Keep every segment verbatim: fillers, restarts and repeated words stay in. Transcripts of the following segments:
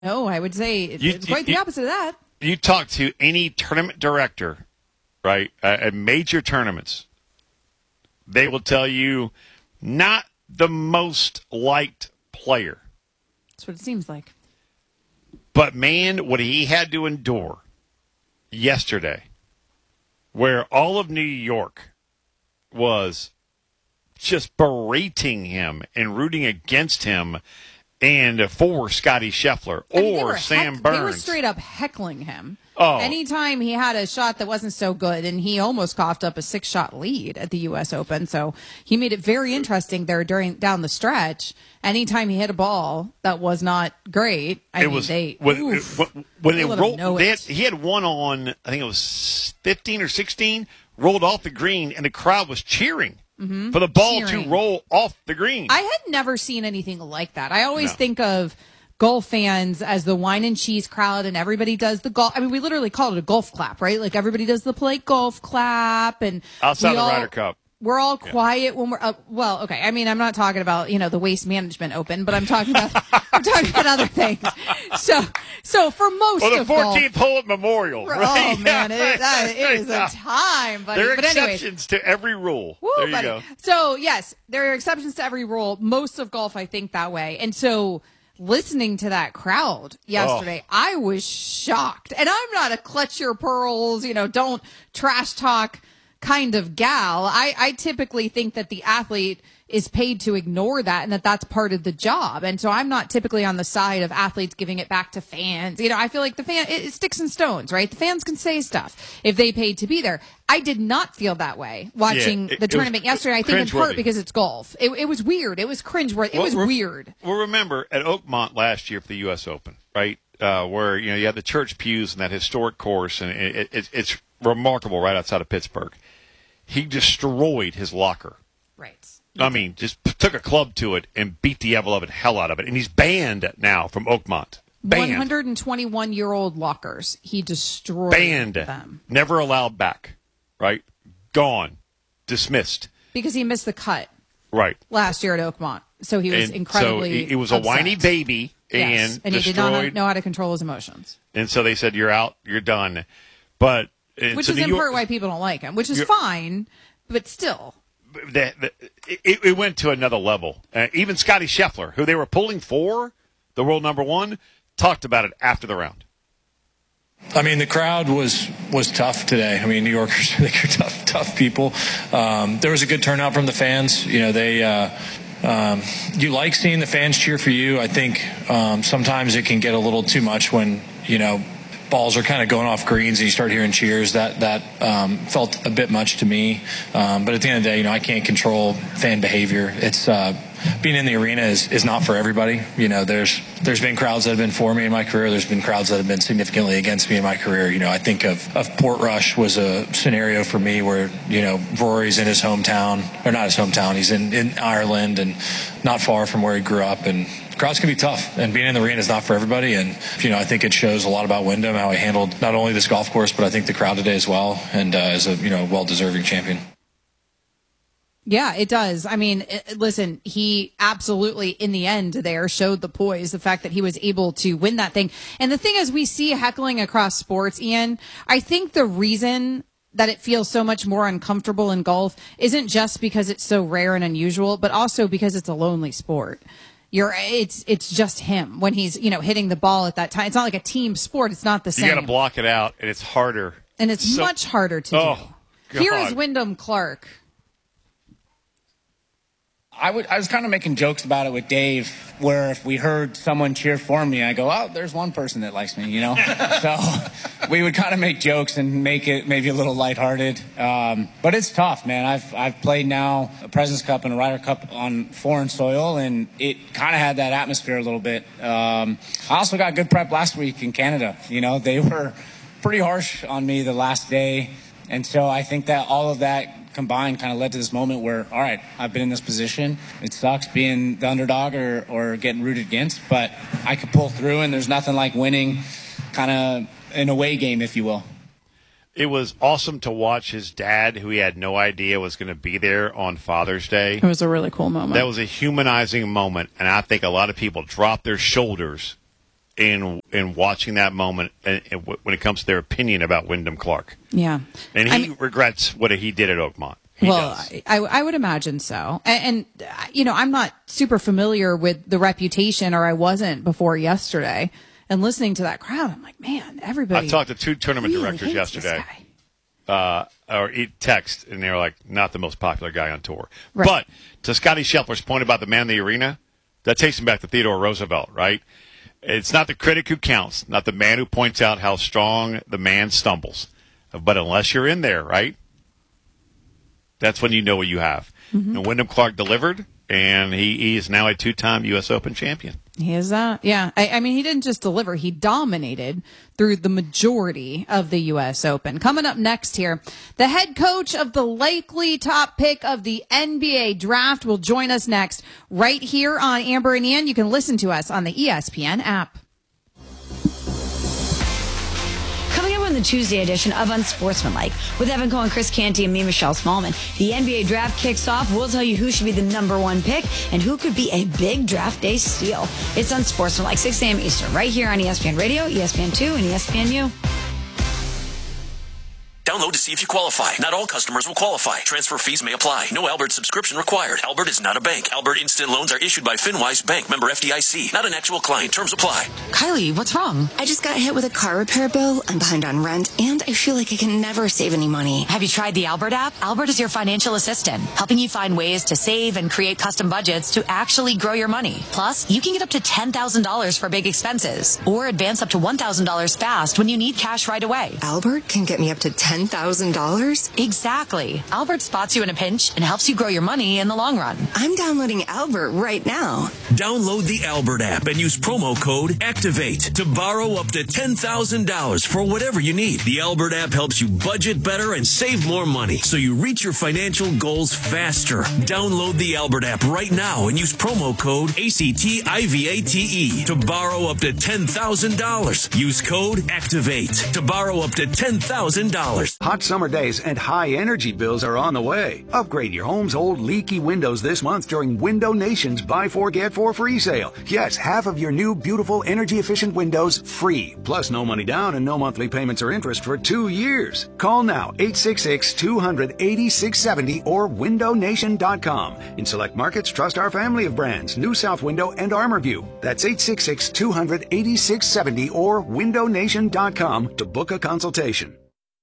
No, I would say it's You- quite you- the opposite of that. You talk to any tournament director, right, uh, at major tournaments, they will tell you not the most liked player. That's what it seems like. But, man, what he had to endure yesterday, where all of New York was just berating him and rooting against him and for Scotty Scheffler I mean, they or were Sam heck- Burns. They were straight up heckling him. Oh. Anytime he had a shot that wasn't so good, and he almost coughed up a six-shot lead at the U S Open, so he made it very interesting there during down the stretch. Anytime he hit a ball that was not great, I it mean, was they when, oof, when, when they they let him rolled. know They it. had, he had one on, I think it was fifteen or sixteen, rolled off the green, and the crowd was cheering for the ball Cheering. to roll off the green. I had never seen anything like that. I always No. think of golf fans as the wine and cheese crowd, and everybody does the golf. I mean, we literally call it a golf clap, right? Like everybody does the play golf clap, and Outside we the all- Ryder Cup. We're all quiet when we're uh, well. Okay, I mean, I'm not talking about you know the Waste Management Open, but I'm talking about I'm talking about other things. So, so for most Or the of golf, fourteenth hole at Memorial. Right? oh man, it, that, it is a time, buddy. There are but anyways, exceptions to every rule. Woo, there you buddy. go. So, yes, there are exceptions to every rule. Most of golf, I think, that way. And so, listening to that crowd yesterday, Oh. I was shocked. And I'm not a clutch your pearls, you know, don't trash talk kind of gal. I, I typically think that the athlete is paid to ignore that and that that's part of the job. And so I'm not typically on the side of athletes giving it back to fans. You know, I feel like the fan, it, it sticks and stones, right? The fans can say stuff if they paid to be there. I did not feel that way watching Yeah, it- the it tournament was yesterday. I think in part cringeworthy. because it's golf. It, it was weird. It was cringeworthy. It was Well, re- weird. Well, remember at Oakmont last year for the U S Open, right? Uh, where you know you had the church pews and that historic course, and it, it, it's remarkable right outside of Pittsburgh. He destroyed his locker. Right. I mean, just p- took a club to it and beat the ever-loving hell out of it. And he's banned now from Oakmont. Banned. one hundred twenty-one year old lockers. He destroyed Banned. them Never allowed back. Right? Gone. Dismissed. because he missed the cut Right. last year at Oakmont. So he was And incredibly so he, he was a upset. whiny baby Yes. and, and he did not destroyed. know how to control his emotions. And so they said, you're out, you're done. But and Which so is New in York- part why people don't like him, which is You're- fine, but still. the, the, it, it went to another level. Uh, even Scotty Scheffler, who they were pulling for the world number one, talked about it after the round. I mean, the crowd was was tough today. I mean, New Yorkers, I think, are tough, tough people. Um, there was a good turnout from the fans. You know, they uh, um, you like seeing the fans cheer for you. I think um, sometimes it can get a little too much when you know balls are kind of going off greens and you start hearing cheers. That that um, felt a bit much to me. Um, but at the end of the day, you know, I can't control fan behavior. It's uh, being in the arena is, is not for everybody. You know, there's there's been crowds that have been for me in my career. There's been crowds that have been significantly against me in my career. You know, I think of, of Portrush was a scenario for me where, you know, Rory's in his hometown, or not his hometown, he's in, in Ireland and not far from where he grew up. And crowds can be tough, and being in the arena is not for everybody. And, you know, I think it shows a lot about Wyndham, how he handled not only this golf course, but I think the crowd today as well, and uh, as a, you know, well-deserving champion. Yeah, it does. I mean, it, listen, he absolutely, in the end there, showed the poise, the fact that he was able to win that thing. And the thing is, we see heckling across sports, Ian. I think the reason that it feels so much more uncomfortable in golf isn't just because it's so rare and unusual, but also because it's a lonely sport. You're, it's, it's just him when he's, you know, hitting the ball at that time. It's not like a team sport. It's not the same. You got to block it out, and it's harder. And it's So- much harder to Oh, do. Here God. is Wyndham Clark. I, would, I was kind of making jokes about it with Dave, where if we heard someone cheer for me, I go, oh, there's one person that likes me, you know? So we would kind of make jokes and make it maybe a little lighthearted. Um, but it's tough, man. I've, I've played now a President's Cup and a Ryder Cup on foreign soil, and it kind of had that atmosphere a little bit. Um, I also got good prep last week in Canada. You know, they were pretty harsh on me the last day. And so I think that all of that combined kind of led to this moment where, all right, I've been in this position. It sucks being the underdog or, or getting rooted against, but I could pull through, and there's nothing like winning kind of an away game, if you will. It was awesome to watch his dad, who he had no idea was going to be there on Father's Day. It was a really cool moment. That was a humanizing moment, and I think a lot of people dropped their shoulders in in watching that moment and, and when it comes to their opinion about Wyndham Clark. Yeah. And he I mean, regrets what he did at Oakmont. He well, does. I, I would imagine so. And, and, you know, I'm not super familiar with the reputation, or I wasn't before yesterday. And listening to that crowd, I'm like, man, everybody. I talked to two tournament really directors hates yesterday. this Uh, or he text, and they were like, not the most popular guy on tour. Right. But to Scotty Scheffler's point about the man in the arena, that takes him back to Theodore Roosevelt, right? It's not the critic who counts, not the man who points out how strong the man stumbles. But unless you're in there, right? That's when you know what you have. Mm-hmm. And Wyndham Clark delivered, and he, he is now a two-time U S Open champion. He is that. Yeah. I, I mean, he didn't just deliver. He dominated through the majority of the U S Open. Coming up next here, the head coach of the likely top pick of the N B A draft will join us next right here on Amber and Ian. You can listen to us on the E S P N app. Coming up on the Tuesday edition of Unsportsmanlike with Evan Cohen, Chris Canty, and me, Michelle Smallman. The N B A draft kicks off. We'll tell you who should be the number one pick and who could be a big draft day steal. It's Unsportsmanlike, six a.m. Eastern, right here on E S P N Radio, E S P N two, and E S P N U. Download to see if you qualify. Not all customers will qualify. Transfer fees may apply. No Albert subscription required. Albert is not a bank. Albert Instant Loans are issued by FinWise Bank, member F D I C. Not an actual client. Terms apply. Kylie, what's wrong? I just got hit with a car repair bill. I'm behind on rent, and I feel like I can never save any money. Have you tried the Albert app? Albert is your financial assistant, helping you find ways to save and create custom budgets to actually grow your money. Plus, you can get up to ten thousand dollars for big expenses, or advance up to one thousand dollars fast when you need cash right away. Albert can get me up to ten thousand dollars? Exactly. Albert spots you in a pinch and helps you grow your money in the long run. I'm downloading Albert right now. Download the Albert app and use promo code ACTIVATE to borrow up to ten thousand dollars for whatever you need. The Albert app helps you budget better and save more money so you reach your financial goals faster. Download the Albert app right now and use promo code ACTIVATE to borrow up to ten thousand dollars. Use code ACTIVATE to borrow up to ten thousand dollars. Hot summer days and high energy bills are on the way. Upgrade your home's old leaky windows this month during Window Nation's Buy Four Get Four free sale. Yes, half of your new beautiful energy efficient windows free. Plus no money down and no monthly payments or interest for two years. Call now eight six six, two hundred, eighty-six seventy or window nation dot com. In select markets, trust our family of brands, New South Window and ArmorView. That's eight six six, two hundred, eighty-six seventy or window nation dot com to book a consultation.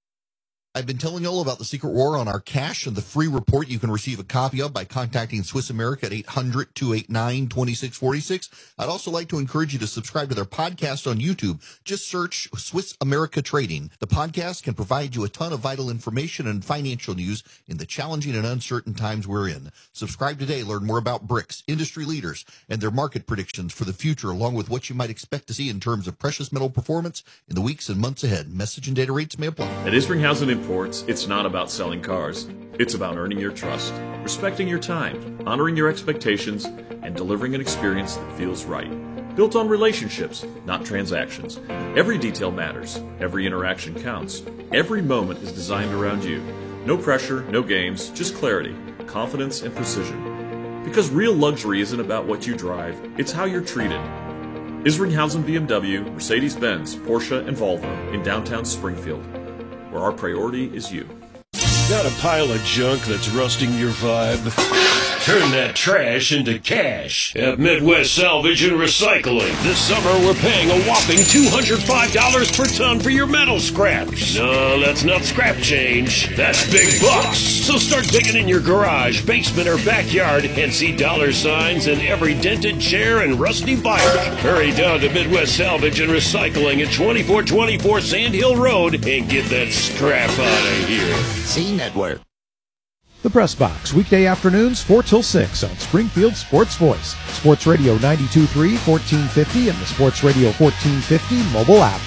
I've been telling you all about the secret war on our cash and the free report you can receive a copy of by contacting Swiss America at eight hundred, two eight nine, two six four six. I'd also like to encourage you to subscribe to their podcast on YouTube. Just search Swiss America Trading. The podcast can provide you a ton of vital information and financial news in the challenging and uncertain times we're in. Subscribe today. Learn more about BRICS, industry leaders, and their market predictions for the future, along with what you might expect to see in terms of precious metal performance in the weeks and months ahead. Message and data rates may apply. At Isringhausen Imports, it's not about selling cars. It's about earning your trust, respecting your time, honoring your expectations, and delivering an experience that feels right. Built on relationships, not transactions. Every detail matters. Every interaction counts. Every moment is designed around you. No pressure, no games, just clarity, confidence, and precision. Because real luxury isn't about what you drive, it's how you're treated. Isringhausen B M W, Mercedes-Benz, Porsche, and Volvo in downtown Springfield, where our priority is you. Got a pile of junk that's rusting your vibe? Turn that trash into cash at Midwest Salvage and Recycling. This summer, we're paying a whopping two hundred five dollars per ton for your metal scraps. No, that's not scrap change. That's big bucks. So start digging in your garage, basement, or backyard and see dollar signs in every dented chair and rusty bike. Hurry down to Midwest Salvage and Recycling at twenty-four twenty-four Sand Hill Road and get that scrap out of here. C Network. The Press Box, weekday afternoons, four till six on Springfield Sports Voice, Sports Radio ninety-two point three, fourteen fifty, and the Sports Radio fourteen fifty mobile app.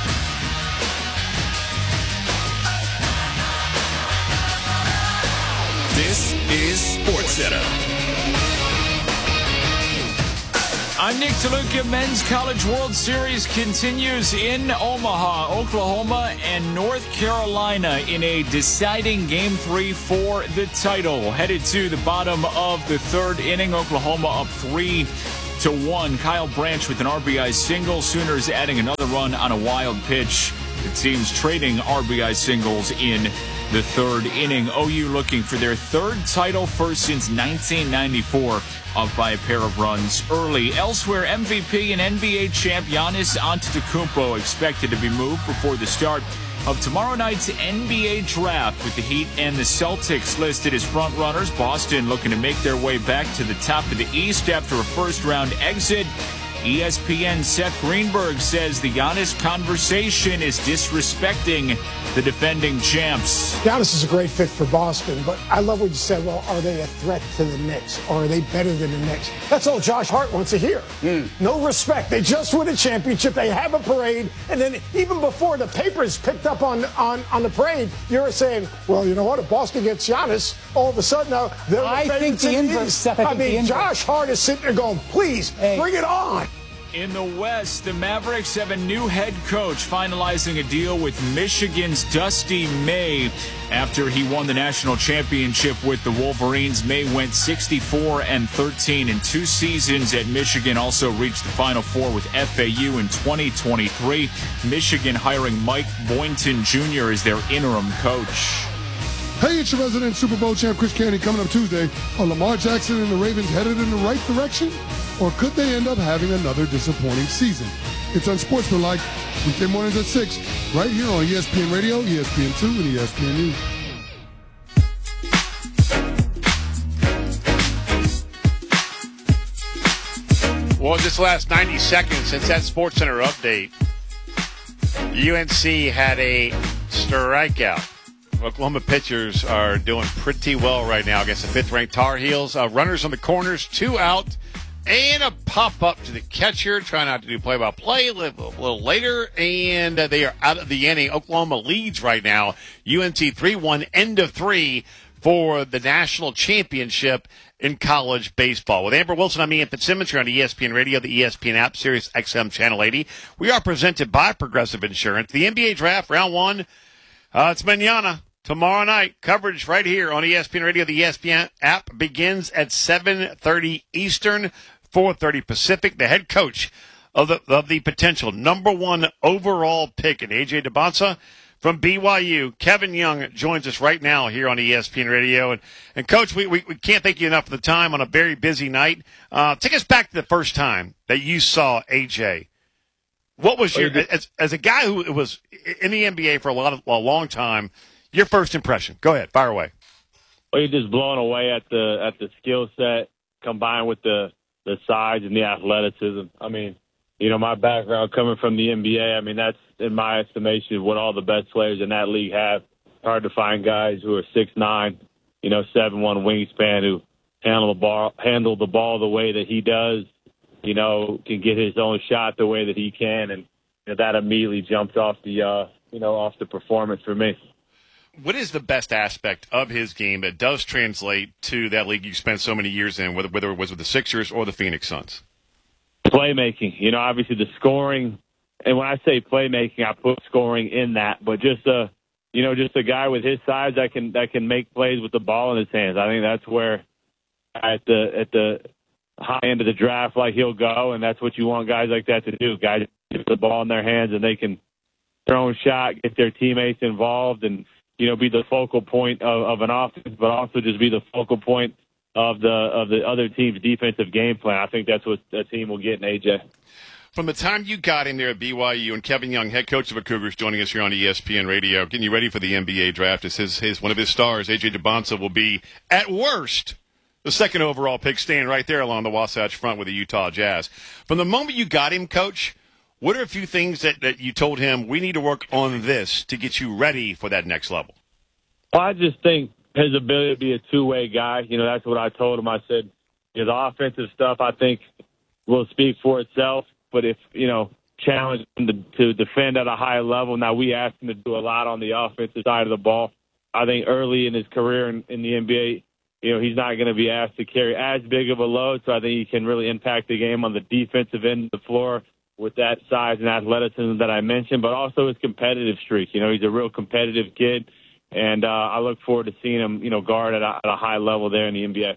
This is SportsCenter. I'm Nick DeLuca. Men's College World Series continues in Omaha, Oklahoma, and North Carolina in a deciding game three for the title. Headed to the bottom of the third inning, Oklahoma up three to one. Kyle Branch with an R B I single. Sooners adding another run on a wild pitch. The team's trading R B I singles in the third inning. O U looking for their third title first since nineteen ninety-four, up by a pair of runs early. Elsewhere, M V P and N B A champ Giannis Antetokounmpo expected to be moved before the start of tomorrow night's N B A draft, with the Heat and the Celtics listed as front runners. Boston looking to make their way back to the top of the East after a first round exit. E S P N's Seth Greenberg says the Giannis conversation is disrespecting the defending champs. Giannis is a great fit for Boston, but I love what you said. Well, are they a threat to the Knicks, or are they better than the Knicks? That's all Josh Hart wants to hear. Mm. No respect. They just win a championship. They have a parade, and then even before the papers picked up on on, on the parade, you're saying, well, you know what? If Boston gets Giannis, all of a sudden now they're the I think the inverse. Seth, I, I mean, Josh Hart is sitting there going, please hey. bring it on. In the West, the Mavericks have a new head coach, finalizing a deal with Michigan's Dusty May. After he won the national championship with the Wolverines, May went sixty-four and thirteen in two seasons at Michigan. Also reached the Final Four with F A U in twenty twenty-three. Michigan hiring Mike Boynton Junior as their interim coach. Hey, it's your resident Super Bowl champ Chris Canty coming up Tuesday. Are Lamar Jackson and the Ravens headed in the right direction? Or could they end up having another disappointing season? It's Unsportsmanlike, weekday mornings at six, right here on E S P N Radio, E S P N two, and E S P N News. Well, this last ninety seconds since that SportsCenter update, U N C had a strikeout. Oklahoma pitchers are doing pretty well right now against the fifth-ranked Tar Heels. Uh, runners on the corners, two out, and a pop-up to the catcher. Try not to do play-by-play a little, a little later, and uh, they are out of the inning. Oklahoma leads right now. U N C three one, end of three for the national championship in college baseball. With Amber Wilson, I'm Ian Fitzsimmons here on E S P N Radio, the E S P N app, Sirius X M Channel eighty. We are presented by Progressive Insurance. The N B A Draft, round one, uh, it's mañana. Tomorrow night, coverage right here on E S P N Radio. The E S P N app begins at seven thirty Eastern, four thirty Pacific. The head coach of the of the potential number one overall pick in A J DeBonsa from B Y U, Kevin Young, joins us right now here on E S P N Radio. And, and Coach, we, we, we can't thank you enough for the time on a very busy night. Uh, take us back to the first time that you saw A J. What was your, as, as a guy who was in the N B A for a, lot of, a long time, your first impression? Go ahead, fire away. Well, you're just blown away at the at the skill set combined with the, the size and the athleticism. I mean, you know, my background coming from the N B A, I mean, that's, in my estimation, what all the best players in that league have. It's hard to find guys who are six nine, you know, seven one wingspan who handle the ball, handle the ball the way that he does, you know, can get his own shot the way that he can. And you know, that immediately jumped off the, uh, you know, off the performance for me. What is the best aspect of his game that does translate to that league you spent so many years in, whether, whether it was with the Sixers or the Phoenix Suns? Playmaking. You know, obviously the scoring, and when I say playmaking, I put scoring in that, but just a, you know, just a guy with his size that can that can make plays with the ball in his hands. I think that's where at the at the high end of the draft, like he'll go, and that's what you want guys like that to do. Guys get the ball in their hands and they can throw a shot, get their teammates involved, and you know, be the focal point of, of an offense, but also just be the focal point of the of the other team's defensive game plan. I think that's what a team will get in A J. From the time you got in there at B Y U, and Kevin Young, head coach of the Cougars, joining us here on E S P N Radio, getting you ready for the N B A draft, as his, his one of his stars, A J DeBonsa, will be, at worst, the second overall pick, staying right there along the Wasatch Front with the Utah Jazz. From the moment you got him, Coach, what are a few things that, that you told him, we need to work on this to get you ready for that next level? Well, I just think his ability to be a two-way guy, you know, that's what I told him. I said, you know, the offensive stuff, I think, will speak for itself. But if, you know, challenge him to, to defend at a high level. Now, we asked him to do a lot on the offensive side of the ball. I think early in his career in, in the N B A, you know, he's not going to be asked to carry as big of a load. So I think he can really impact the game on the defensive end of the floor with that size and athleticism that I mentioned, but also his competitive streak. You know, he's a real competitive kid. And uh, I look forward to seeing him, you know, guard at a, at a high level there in the N B A.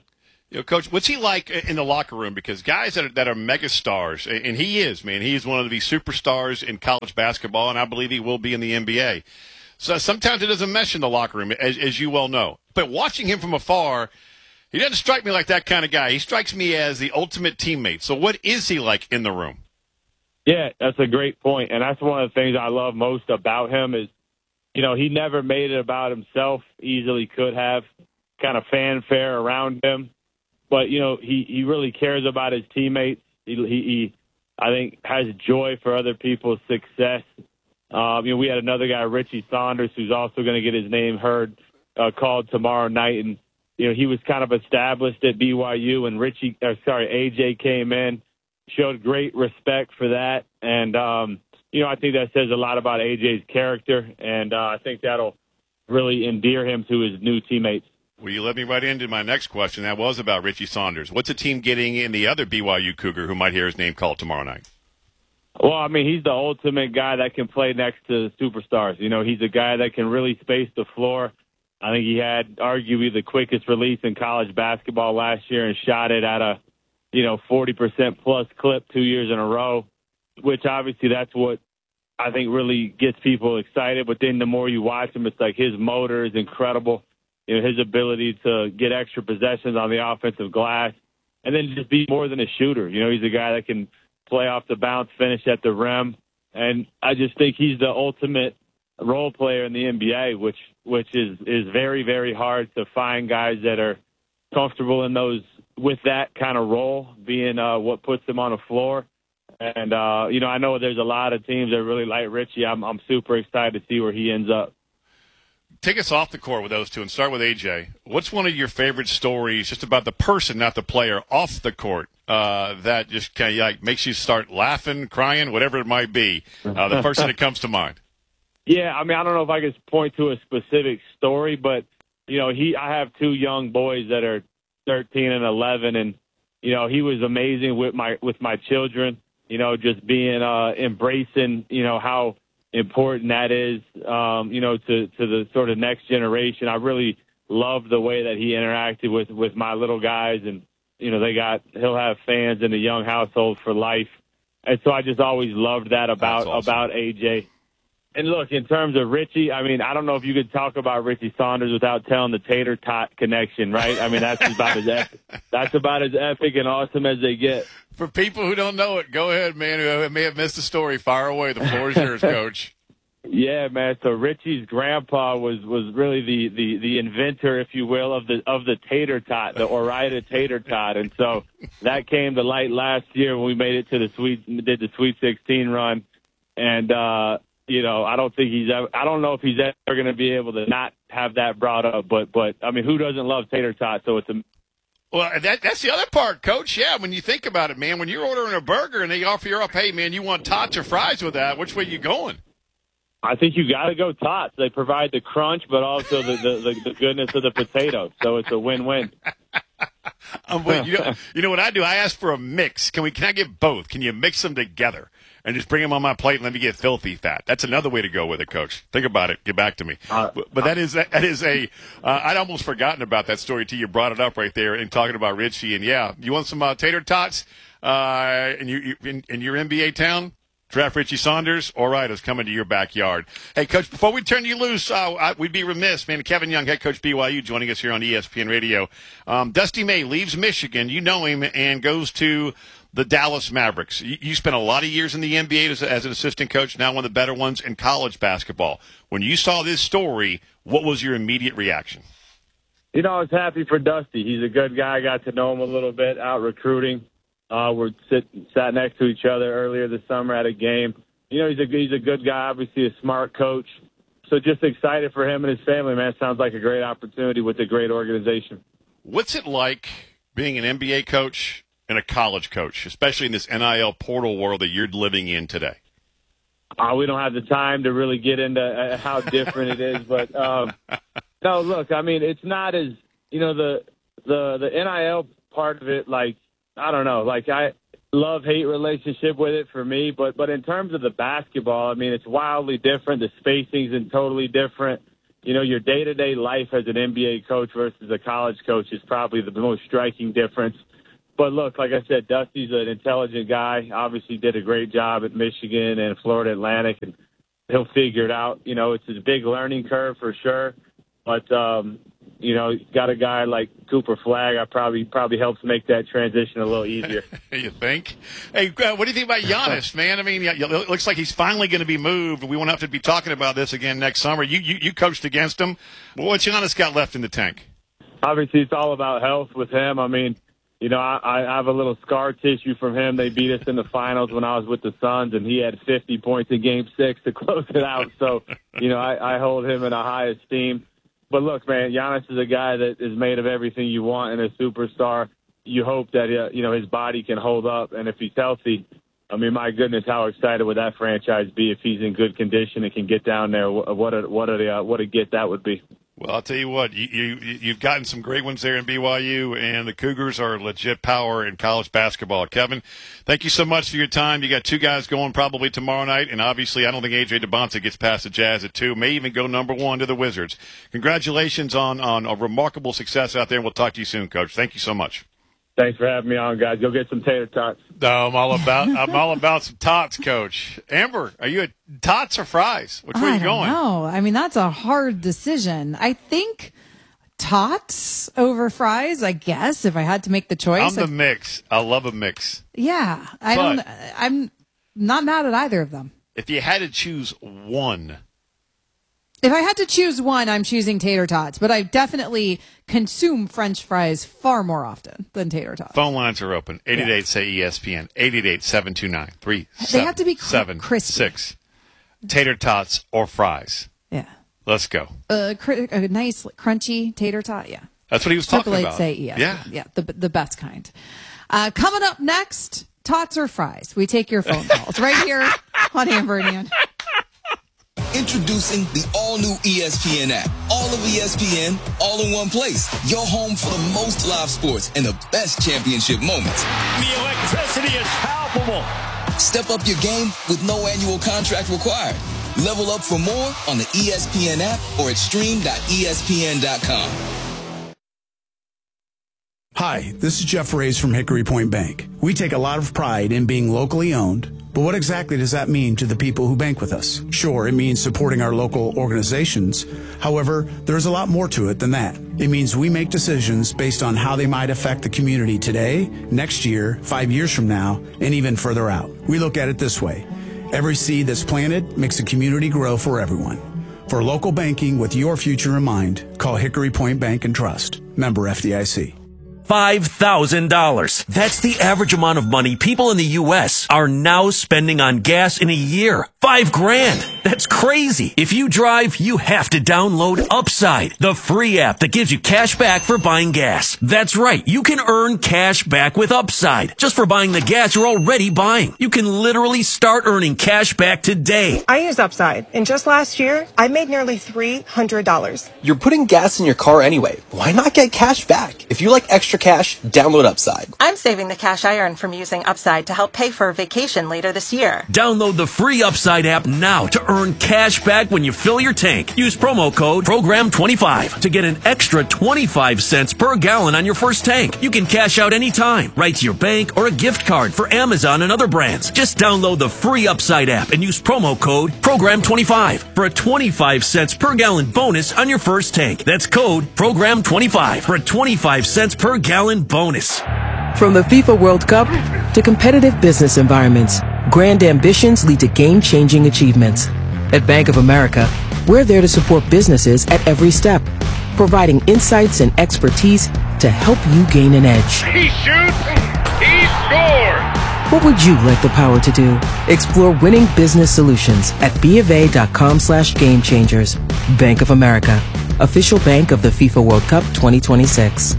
You know, Coach, what's he like in the locker room? Because guys that are, that are mega stars, and he is, man, he is one of the superstars in college basketball, and I believe he will be in the N B A. So sometimes it doesn't mesh in the locker room, as, as you well know. But watching him from afar, he doesn't strike me like that kind of guy. He strikes me as the ultimate teammate. So what is he like in the room? Yeah, that's a great point, and that's one of the things I love most about him is, you know, he never made it about himself. Easily could have, kind of fanfare around him. But, you know, he, he really cares about his teammates. He, he, he, I think, has joy for other people's success. Um, you know, we had another guy, Richie Saunders, who's also going to get his name heard, uh, called tomorrow night. And, you know, he was kind of established at B Y U, and Richie, or sorry, A J came in, showed great respect for that. And, um, you know, I think that says a lot about A J's character, and uh, I think that'll really endear him to his new teammates. Well, you led me right into my next question. That was about Richie Saunders. What's the team getting in the other B Y U Cougar who might hear his name called tomorrow night? Well, I mean, he's the ultimate guy that can play next to superstars. You know, he's a guy that can really space the floor. I think he had arguably the quickest release in college basketball last year and shot it at a, you know, forty percent plus clip two years in a row, which obviously that's what I think really gets people excited. But then the more you watch him, it's like his motor is incredible. You know, his ability to get extra possessions on the offensive glass, and then just be more than a shooter. You know, he's a guy that can play off the bounce, finish at the rim, and I just think he's the ultimate role player in the N B A, which which is is very, very hard to find guys that are comfortable in those with that kind of role, being uh, what puts them on the floor. And uh, you know, I know there's a lot of teams that really like Richie. I'm I'm super excited to see where he ends up. Take us off the court with those two and start with A J. What's one of your favorite stories, just about the person, not the player, off the court, uh, that just kind of like makes you start laughing, crying, whatever it might be? Uh, the person that comes to mind. Yeah, I mean, I don't know if I could point to a specific story, but you know, he I have two young boys that are thirteen and eleven, and you know, he was amazing with my with my children. You know, just being uh, embracing, you know, how important that is, um, you know, to, to the sort of next generation. I really love the way that he interacted with, with my little guys, and, you know, they got, he'll have fans in the Young household for life. And so I just always loved that about, awesome. about A J. And look, in terms of Richie, I mean, I don't know if you could talk about Richie Saunders without telling the tater tot connection, right? I mean, that's about as epic, that's about as epic and awesome as they get. For people who don't know it, go ahead, man, who may have missed the story. Fire away. The floor is yours, Coach. Yeah, man. So Richie's grandpa was, was really the, the, the inventor, if you will, of the of the tater tot, the Ore-Ida tater tot, and so that came to light last year when we made it to the sweet did the Sweet sixteen run, and uh, you know, I don't think he's ever, I don't know if he's ever going to be able to not have that brought up, but but I mean, who doesn't love tater tot? So it's a Well, that, that's the other part, Coach. Yeah, when you think about it, man, when you're ordering a burger and they offer you up, hey, man, you want tots or fries with that, which way you going? I think you got to go tots. They provide the crunch, but also the, the, the, the goodness of the potatoes. So it's a win-win. um, wait, you know, you know what I do? I ask for a mix. Can we? Can I get both? Can you mix them together and just bring them on my plate and let me get filthy fat? That's another way to go with it, Coach. Think about it. Get back to me. Uh, but, but that is that is a. Uh, I'd almost forgotten about that story till you brought it up right there and talking about Richie. And yeah, you want some uh, tater tots? Uh, and you, you in, in your N B A town? Draft Richie Saunders. All right, it's coming to your backyard. Hey, Coach, before we turn you loose, uh, I, we'd be remiss, man. Kevin Young, head coach B Y U, joining us here on E S P N Radio. Um, Dusty May leaves Michigan, you know him, and goes to the Dallas Mavericks. You, you spent a lot of years in the N B A as, as an assistant coach, now one of the better ones in college basketball. When you saw this story, what was your immediate reaction? You know, I was happy for Dusty. He's a good guy. I got to know him a little bit out recruiting. Uh, we're sit, sat next to each other earlier this summer at a game. You know, he's a he's a good guy, obviously a smart coach. So just excited for him and his family, man. Sounds like a great opportunity with a great organization. What's it like being an N B A coach and a college coach, especially in this N I L portal world that you're living in today? Uh, we don't have the time to really get into uh, how different it is, but um, no, look, I mean, it's not as, you know, the the the N I L part of it, like, I don't know, like I love-hate relationship with it for me, but but in terms of the basketball, I mean, it's wildly different. The spacing's and totally different. you know, your day-to-day life as an N B A coach versus a college coach is probably the most striking difference. But look, like I said, Dusty's an intelligent guy. Obviously did a great job at Michigan and Florida Atlantic, and he'll figure it out. You know, it's a big learning curve for sure. But, um, you know, got a guy like Cooper Flagg, I probably probably helps make that transition a little easier. You think? Hey, uh, what do you think about Giannis, man? I mean, it looks like he's finally going to be moved. We won't have to be talking about this again next summer. You you, you coached against him. What's Giannis got left in the tank? Obviously, it's all about health with him. I mean, you know, I, I have a little scar tissue from him. They beat us in the finals when I was with the Suns, and he had fifty points in Game Six to close it out. So, you know, I, I hold him in a high esteem. But look, man, Giannis is a guy that is made of everything you want in a superstar. You hope that uh, you know his body can hold up, and if he's healthy, I mean, my goodness, how excited would that franchise be if he's in good condition and can get down there? What a what a uh, what a get that would be. Well, I'll tell you what, you, you, you've gotten some great ones there in B Y U, and the Cougars are legit power in college basketball. Kevin, thank you so much for your time. You got two guys going probably tomorrow night, and obviously I don't think A J DeBonta gets past the Jazz at two, may even go number one to the Wizards. Congratulations on, on a remarkable success out there, and we'll talk to you soon, Coach. Thank you so much. Thanks for having me on, guys. Go get some tater tots. No, I'm all about I'm all about some tots, Coach. Amber, are you a tots or fries? Which way are you going? No, I mean that's a hard decision. I think tots over fries. I guess if I had to make the choice, I'm the I'd, mix. I love a mix. Yeah, I but don't. I'm not mad at either of them. If you had to choose one. If I had to choose one, I'm choosing tater tots, but I definitely consume French fries far more often than tater tots. Phone lines are open. eight eight eight, say E S P N. eight eight eight, seven two nine, three They have to be cr- seven crispy. six. Tater tots or fries. Yeah. Let's go. Uh, cr- a nice crunchy tater tot, yeah. That's what he was talking Triple eight about. say E S P N. Yeah. Yeah, the, the best kind. Uh, coming up next, tots or fries. We take your phone calls right here on Amber and Ian. Introducing the all-new E S P N app. All of E S P N, all in one place. Your home for the most live sports and the best championship moments. The electricity is palpable. Step up your game with no annual contract required. Level up for more on the E S P N app or at stream dot E S P N dot com. Hi, this is Jeff Reyes from Hickory Point Bank. We take a lot of pride in being locally owned. But what exactly does that mean to the people who bank with us? Sure, it means supporting our local organizations. However, there's a lot more to it than that. It means we make decisions based on how they might affect the community today, next year, five years from now, and even further out. We look at it this way. Every seed that's planted makes a community grow for everyone. For local banking with your future in mind, call Hickory Point Bank and Trust. Member F D I C. five thousand dollars. That's the average amount of money people in the U S are now spending on gas in a year. Five grand. That's crazy. If you drive, you have to download Upside, the free app that gives you cash back for buying gas. That's right. You can earn cash back with Upside just for buying the gas you're already buying. You can literally start earning cash back today. I use Upside, and just last year, I made nearly three hundred dollars. You're putting gas in your car anyway. Why not get cash back? If you like extra cash, download Upside. I'm saving the cash I earn from using Upside to help pay for a vacation later this year. Download the free Upside app now to earn cash back when you fill your tank. Use promo code program twenty-five to get an extra twenty-five cents per gallon on your first tank. You can cash out anytime, right to your bank or a gift card for Amazon and other brands. Just download the free Upside app and use promo code program twenty-five for a twenty-five cents per gallon bonus on your first tank. That's code program twenty-five for a twenty-five cents per gallon bonus. From the FIFA World Cup to competitive business environments, grand ambitions lead to game-changing achievements. At Bank of America, we're there to support businesses at every step, providing insights and expertise to help you gain an edge. He shoots, he scores. What would you like the power to do? Explore winning business solutions at BofA.com slash game changers. Bank of America, official bank of the FIFA World Cup twenty twenty-six.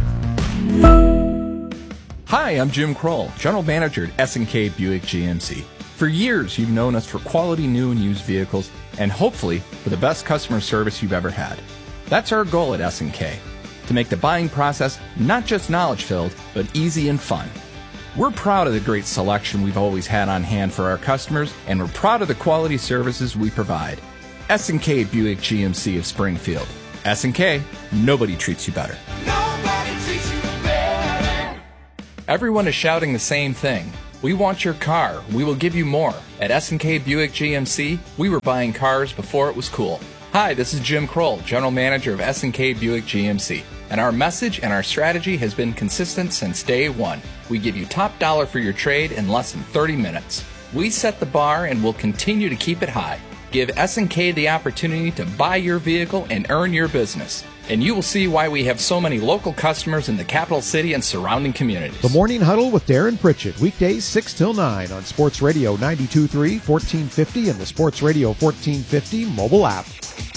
Hi, I'm Jim Kroll, General Manager at S and K Buick G M C. For years, you've known us for quality new and used vehicles and hopefully for the best customer service you've ever had. That's our goal at S and K, to make the buying process not just knowledge-filled, but easy and fun. We're proud of the great selection we've always had on hand for our customers, and we're proud of the quality services we provide. S and K Buick G M C of Springfield. S and K, nobody treats you better. Nobody treats you better. Everyone is shouting the same thing. We want your car. We will give you more. At S and K Buick G M C, we were buying cars before it was cool. Hi, this is Jim Kroll, General Manager of S and K Buick G M C. And our message and our strategy has been consistent since day one. We give you top dollar for your trade in less than thirty minutes. We set the bar and will continue to keep it high. Give S and K the opportunity to buy your vehicle and earn your business. And you will see why we have so many local customers in the capital city and surrounding communities. The Morning Huddle with Darren Pritchett, weekdays six till nine on Sports Radio ninety-two point three, fourteen fifty, and the Sports Radio fourteen fifty mobile app.